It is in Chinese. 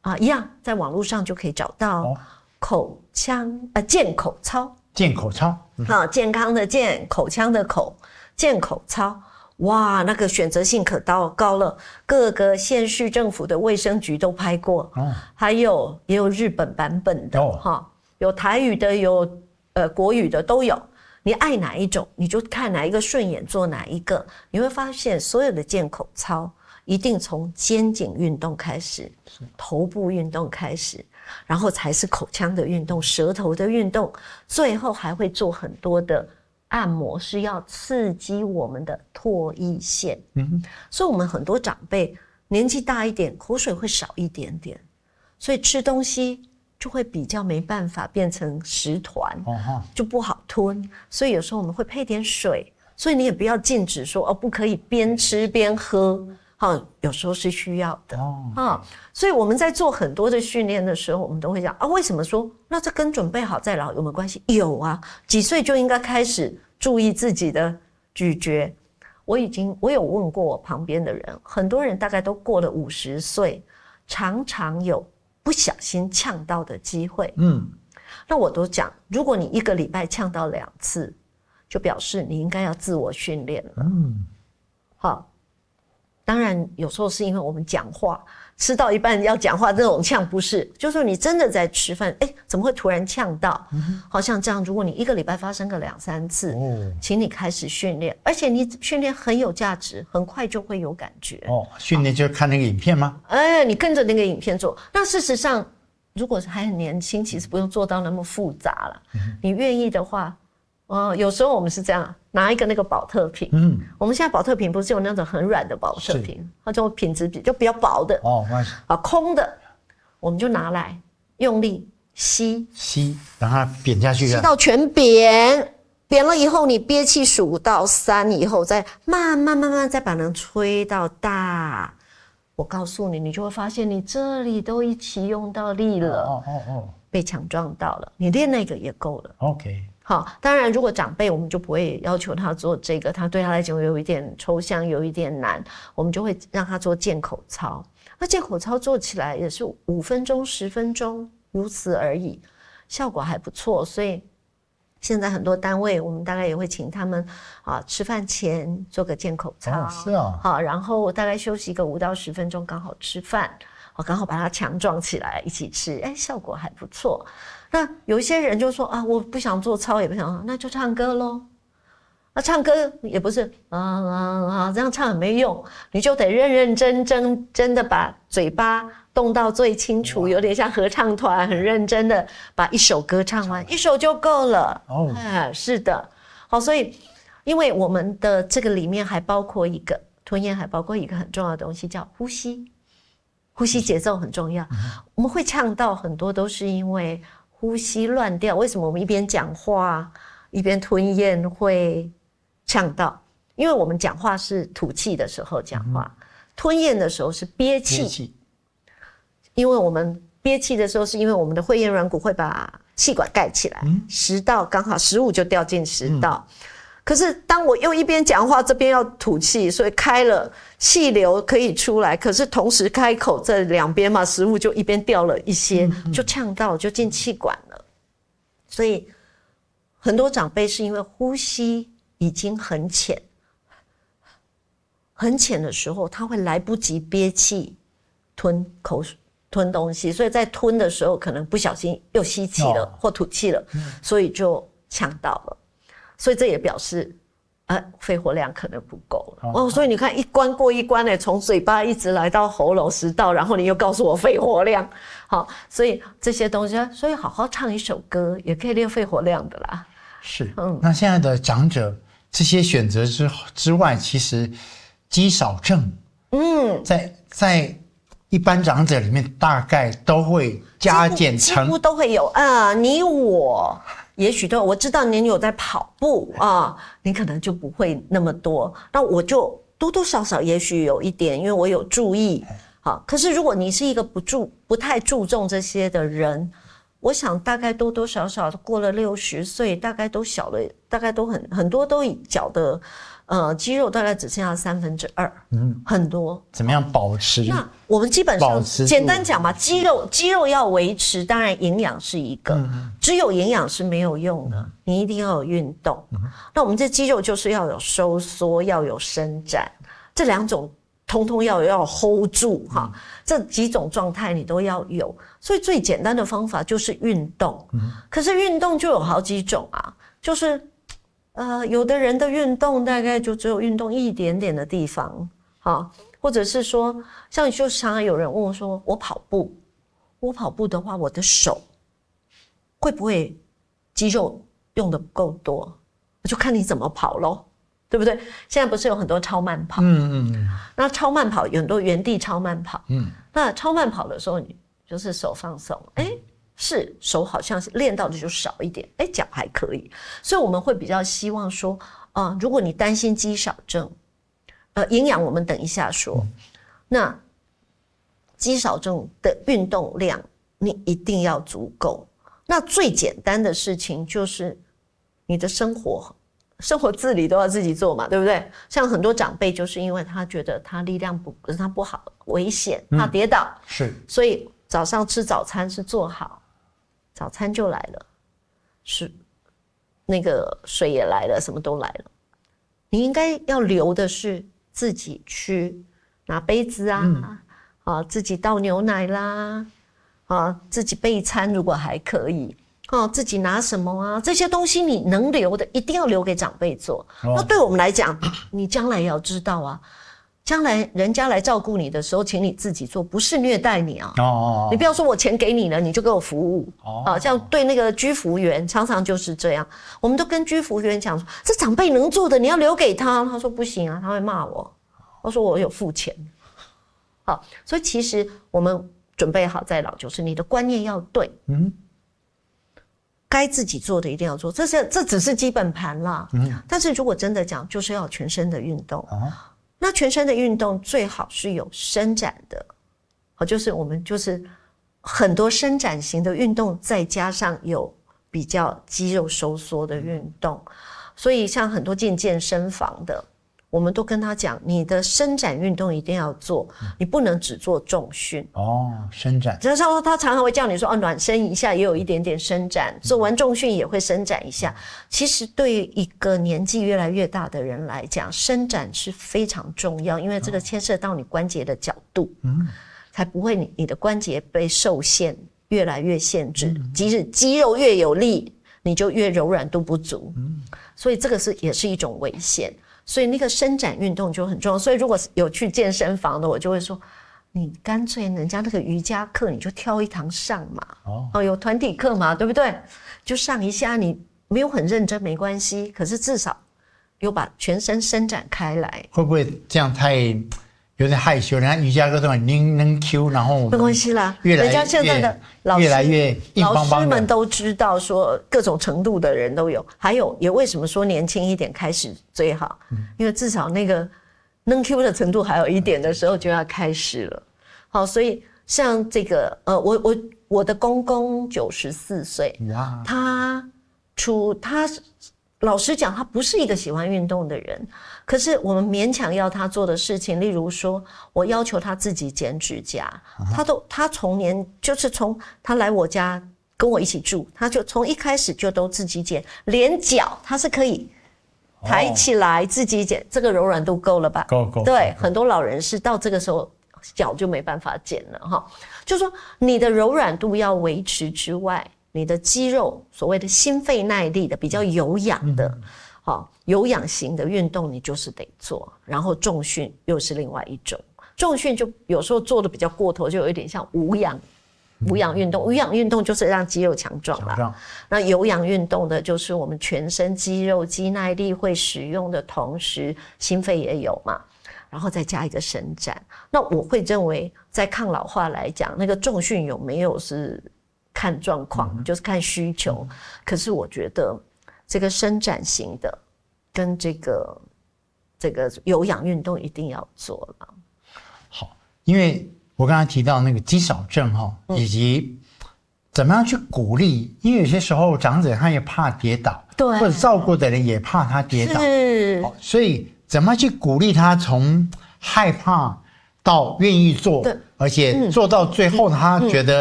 一样在网络上就可以找到健口操。 健口操， 健康的健，口腔的口，健口操。哇，那个选择性可高了，各个县市政府的卫生局都拍过，还有也有日本版本的，有台语的，有国语的都有。你爱哪一种，你就看哪一个顺眼做哪一个。你会发现，所有的健口操一定从肩颈运动开始，头部运动开始，然后才是口腔的运动、舌头的运动，最后还会做很多的按摩，是要刺激我们的唾液腺。所以我们很多长辈年纪大一点，口水会少一点点，所以吃东西就会比较没办法变成食团，就不好吞。所以有时候我们会配点水，所以你也不要禁止说不可以边吃边喝。有时候是需要的所以我们在做很多的训练的时候，我们都会讲为什么说那这跟准备好再老有没有关系？有啊，几岁就应该开始注意自己的咀嚼。我有问过我旁边的人，很多人大概都过了50岁，常常有不小心呛到的机会。那我都讲，如果你1个礼拜呛到2次，就表示你应该要自我训练了。好。当然有时候是因为我们讲话吃到一半要讲话，这种呛不是，就是说你真的在吃饭，怎么会突然呛到？好像这样，如果你1个礼拜发生个2-3次，请你开始训练，而且你训练很有价值，很快就会有感觉。 训练就看那个影片吗？ 你跟着那个影片做。那事实上，如果还很年轻，其实不用做到那么复杂了。你愿意的话，有时候我们是这样。拿一个那个保特瓶，我们现在保特瓶不是有那种很软的保特瓶，它就品质就比较薄的，空的，我们就拿来用力吸， 让它扁下去， 吸到全扁，扁了以后你憋气数到3以后，再慢慢再把人吹到大。我告诉你，你就会发现你这里都一起用到力了，被强壮到了，你练那个也够了。 OK。 好，当然如果长辈我们就不会要求他做这个，他对他来讲有一点抽象，有一点难，我们就会让他做健口操。那健口操做起来也是5分钟10分钟如此而已，效果还不错。所以现在很多单位我们大概也会请他们吃饭前做个健口操，好，然后大概休息个5到10分钟，刚好吃饭，刚好把它强壮起来一起吃，效果还不错。那有一些人就说我不想做操，也不想，那就唱歌咯。那唱歌也不是这样唱很没用，你就得认认真真的把嘴巴动到最清楚，有点像合唱团，很认真的把一首歌唱完，1首就够了。是的，好，所以因为我们的这个里面还包括一个吞咽，还包括一个很重要的东西叫呼吸，呼吸节奏很重要。我们会呛到很多都是因为呼吸乱掉。为什么我们一边讲话一边吞咽会呛到？因为我们讲话是吐气的时候讲话，吞咽的时候是憋气。因为我们憋气的时候是因为我们的会厌软骨会把气管盖起来，食道刚好食物就掉进食道。可是当我又一边讲话这边要吐气，所以开了气流可以出来，可是同时开口这两边嘛，食物就一边掉了一些，就呛到就进气管了。所以很多长辈是因为呼吸已经很浅的时候，他会来不及憋气吞东西，所以在吞的时候可能不小心又吸气了或吐气了，所以就呛到了。所以这也表示肺活量可能不够了。所以你看一关过一关的，从嘴巴一直来到喉咙食道，然后你又告诉我肺活量。好，所以这些东西，所以好好唱一首歌也可以练肺活量的啦。 是，那现在的长者这些选择之外，其实肌少症在一般长者里面大概都会加减乘， 几乎都会有你我也许都有，我知道您有在跑步你可能就不会那么多，那我就多多少少也许有一点，因为我有注意。好，可是如果你是一个不太注重这些的人，我想大概多多少少过了60岁，大概都小了，大概都很多都脚的肌肉大概只剩下2/3，很多。 怎么样保持？ 那我们基本上简单讲嘛，肌肉要维持，当然营养是一个，只有营养是没有用的，你一定要有运动。那我们这肌肉就是要有收缩，要有伸展，这2种通通要 hold 住哈，这几种状态你都要有。所以最简单的方法就是运动。可是运动就有好几种啊，就是有的人的运动大概就只有运动一点点的地方，或者是说，像就常常有人问我说，我跑步的话，我的手会不会肌肉用的不够多？就看你怎么跑咯，对不对？现在不是有很多超慢跑，那超慢跑有很多原地超慢跑，那超慢跑的时候，你就是手放松，是手好像是练到的就少一点，脚还可以，所以我们会比较希望说，如果你担心肌少症，营养我们等一下说，那肌少症的运动量你一定要足够。那最简单的事情就是你的生活自理都要自己做嘛，对不对？像很多长辈就是因为他觉得他力量不好，危险，怕跌倒， 是， 所以早上吃早餐是做好，早餐就来了，是那个水也来了，什么都来了。你应该要留的是自己去拿杯子自己倒牛奶啦，自己备餐如果还可以，自己拿什么啊，这些东西你能留的一定要留给长辈做。那对我们来讲，你将来也要知道啊，将来人家来照顾你的时候，请你自己做，不是虐待你啊。你不要说我钱给你了，你就给我服务。像对那个居服员，常常就是这样。我们都跟居服员讲说，这长辈能做的，你要留给他。他说不行啊，他会骂我。我说我有付钱。好，所以其实我们准备好再老，就是你的观念要对。该自己做的一定要做，这只是基本盘啦。但是如果真的讲，就是要有全身的运动。那全身的运动最好是有伸展的，就是我们就是很多伸展型的运动，再加上有比较肌肉收缩的运动。所以像很多进健身房的，我们都跟他讲，你的伸展运动一定要做，你不能只做重训。 伸展。 就是说他常常会叫你说，暖身一下也有一点点伸展，做完重训也会伸展一下。其实对于一个年纪越来越大的人来讲，伸展是非常重要，因为这个牵涉到你关节的角度，才不会你的关节被受限，越来越限制。即使肌肉越有力，你就越柔软度不足。所以这个也是一种危险。所以那个伸展运动就很重要。所以如果有去健身房的，我就会说，你干脆人家那个瑜伽课你就挑一堂上嘛。有团体课嘛，对不对？就上一下，你没有很认真没关系，可是至少有把全身伸展开来。 会不会这样太有点害羞？人家瑜伽课都很能 Q， 然后没关系啦，人家现在的越来越硬邦邦的。 老师们都知道说各种程度的人都有，还有也为什么说年轻一点开始最好？因为至少那个能 Q 的程度还有一点的时候就要开始了。好，所以像这个我的公公94岁，他老实讲，他不是一个喜欢运动的人，可是我们勉强要他做的事情，例如说，我要求他自己剪指甲，他从他来我家跟我一起住，他就从一开始就都自己剪，连脚他是可以抬起来自己剪，这个柔软度够了吧？ 够。 对，很多老人是到这个时候脚就没办法剪了哈。就说你的柔软度要维持之外，你的肌肉所谓的心肺耐力的比较有氧的，有氧型的运动你就是得做，然后重训又是另外一种。重训就有时候做的比较过头，就有一点像无氧运动。无氧运动就是让肌肉强壮啦。那有氧运动的就是我们全身肌肉肌耐力会使用的同时，心肺也有嘛。然后再加一个伸展。那我会认为，在抗老化来讲，那个重训有没有是看状况，就是看需求。可是我觉得这个伸展型的跟这个有氧运动一定要做了。 好，因为我刚才提到那个肌少症以及怎么样去鼓励，因为有些时候长者他也怕跌倒， 对， 或者照顾的人也怕他跌倒， 是， 所以怎么去鼓励他从害怕到愿意做，而且做到最后他觉得